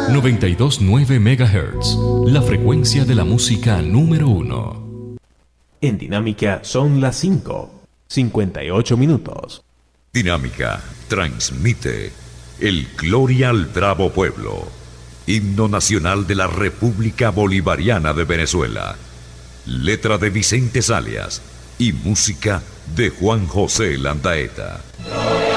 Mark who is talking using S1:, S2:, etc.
S1: 92.9 MHz, la frecuencia de la música número 1.
S2: En Dinámica son las 5:58 minutos.
S3: Dinámica transmite el Gloria al Bravo Pueblo, himno nacional de la República Bolivariana de Venezuela. Letra de Vicente Salias y música de Juan José Landaeta.